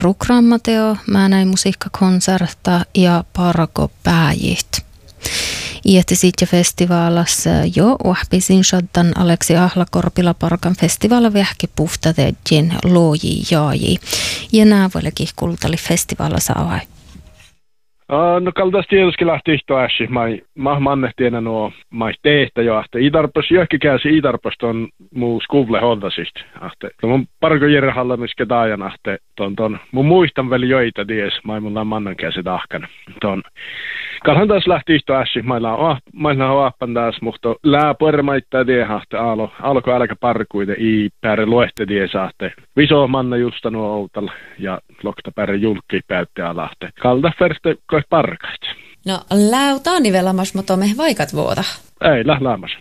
programmateo, määnäin musiikkakonserta ja parko pääjit. Iätti sitten festivaalassa jo ohpisin shaddan Aleksi Ahlakorpila parkan festivaala vähki puhtateetjin looji jaaji. Ja nää voilekin kultali festivaalassa avai. No kaltaisi tietysti lähti ihtoäsi. Mä mannehti enää nuo tehtä jo. Itarpas johonkin Itarpas ton muu skuvle holdasist. Mun parko Jerhalla miskä taajan ton. Mun muistan vielä joita ties. Mä mulla mannan käsi tahkan. Kalhan taas lähti ihtoäsi. Mä on appan taas, mutta lää puermaittaa tiehahte alko älkä parkuite i pääre luehte tiesahte. Viso manna justa nuo outalla ja lokta pääre julkki päätte alahte. Kalta färste koe parkait. No läutaani vielä mas, mutta me vaikat vuota. Ei, lählämäs.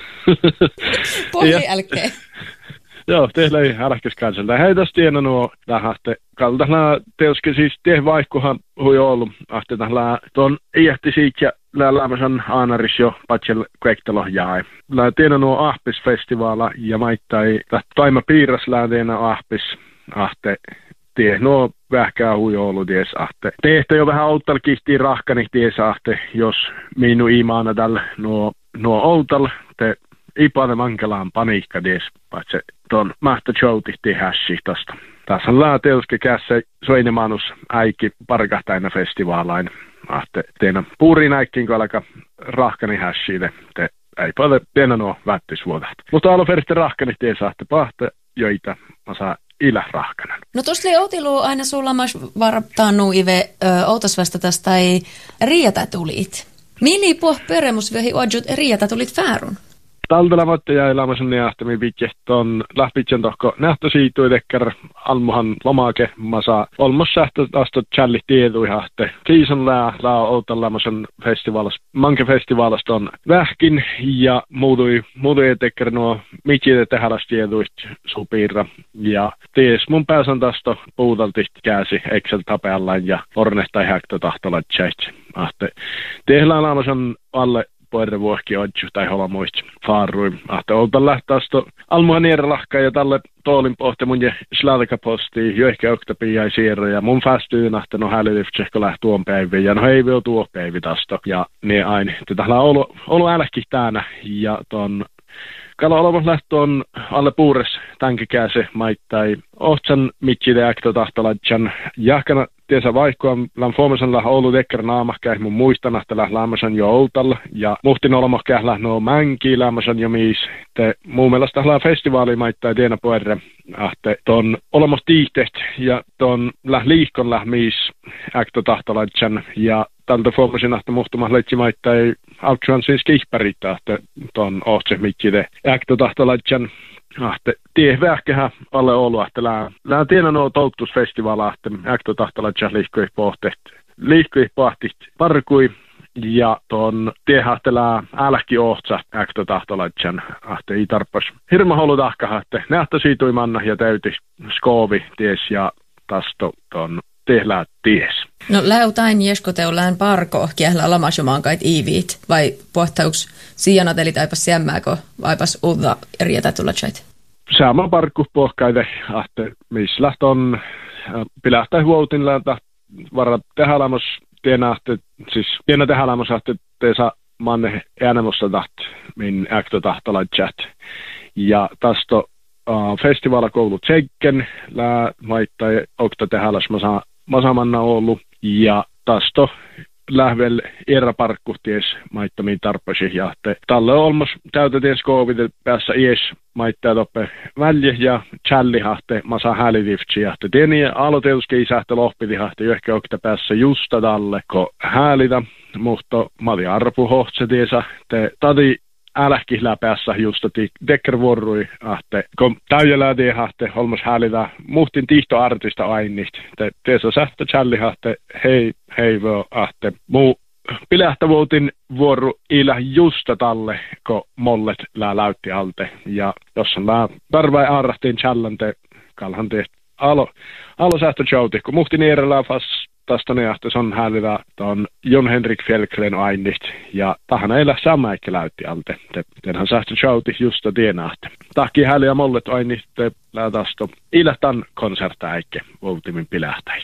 Pohji älkeen. Joo, teillä ei älkäs kansalta. Hei tästä tiedä nuo lähähte. Kaltaisella teoske siis tee vaihkuhan hui ollut. Ahtetasella tuon iähti siitä ja lämmäsän aanaris jo patsel kvektelo jäi. Tiedä nuo ahpisfestivaala ja maittai taima piirras lähteenä ahpis ahte. Tie nuo vähkää hui ollut ties ahte. Tehtä jo vähän outal kihtiin rahkani ties ahte, jos minun imaana tällä nuo outal te ipane mankelaan paniikka ties, paitsi ton mahta joutihti hässi tosta. Tässä on lääteuske kässä soinemanus äikki parkahtaina festivaalain. Teina puuriin äikkiin kollega rahkani hässiille. Te ei paljon teina nuo vättisvuotat. Mutta aloferiste rahkani tie saatte pahte, joita mä saa ilä rahkanan. No tuossa oli otilu aina sulla mas varaptaannu ive outasvasta tästä ei riiätä tulit. Mili puh peremus vehi oadjut riiätä tulit väärun? Taltella voitte jäi lämmösen nähtämi on lähtitsen tohko nähtö siitui tekkär almuhan lomake masa olmos sähtö astot challi tieduihahte. Kiison lää outan lämmösen festivaalas, manke festivaalast on vähkin ja muutui tekkär nuo mitjite tehäläs tieduit supiirra. Ja ties mun pääsän tästä puutalti käsi Excel tapeallaan ja ornehtai häktö tahtola tjäit. Tehdään lämmösen alle puolelle vuohki odju tai holomuist faarui. Olta lähtästä almuhan ierlahka ja tälle toolin pohti mun ja slalkaposti jo ehkä oktapi jäi siirro ja mun fästyyn no hälytyksehko lähti tuon päivin ja no ei vielä tuo päivi tästä ja niin aina. Tällä on ollut älkki tänä ja ton kala olevan lähtö on alle puures tänkikäse maittai ohtsan mitside äkto tahtoladjan jahkana tiesä vaikkoa län Suomessa ollut tekkär naamahkäih mun muistan, että lämmösen jo outalla ja muhtin olemahkäih no mänki lämmösen jo miis. Te muun mielestä festivaali maittai tiena puerre, ahte ton olemos tiihteht ja ton liihkon miis äkto tahtoladjan ja tältä Suomessa että muhtumah leitsi maittai autsuan siis kihpärittää, että ton ohtse mitside äkto tahtoladjan. Tie vähkähän alle ollut, että lää tiedä nuo touttusfestivaala, että äkto tahtoladjan liikkui pohtit parkui ja ton tiehähtelää älki ohtsa äkto tahtoladjan, että ei tarpas hirma holu tahkahan, että nähtä siitui manna ja täyti skoovi ties ja tasto ton tehlää ties. No läutain jeskoteulään parko kiehellä lamasjomankait iiviit vai puhtauks sijanat eli taipas siemmääkö vaipas uutta rietä tulla tjait? Sama parkku pohkaide, että missä lähtön pilähtä huoutin lääntä varat tehälamos tiena, siis tiena tehälamos, että teesa manne äänemossa taht, min äkto tahtola chat. Ja tästä festivaala koulut seikken, lää maittai okta tehäläs masamanna ollut ja tästä lähvel eräparkku ties maittamiin tarpeisiin ja tälle on olmos täytetään skoovit päässä ies maittaa toppe välje ja challihahte masa hälitifti ja tieni aloitelski isähtä lohpitihahte johonkin okta päässä justa tälle ko häälitä mutta mä olin arpu hohtse tiesä te tadi älähkihlää päässä justa dekker vuorui ahte kun täyjälää tiehahte olmos häälitä muhtin tihto artista ainist te tiesä sähtö challihahte hei voi ahte muu pilähtävuutin vuoru ilä justa talle, kun mollet läytti alte. Ja jos on tarvai arrahtiin challante, kalhan tehty alo sähtö jouti, kun muhtin eerellä fas tästä nähtä on häälivä ton Jon Henrik Fjällgren ainit ja tahan ei lähe samaikke läytti alte. Tenhän sähti shouti just tienahte. Tahki häliä mollet ainit lähtästä ilähtän konsertäikke voutimin pilähtäi.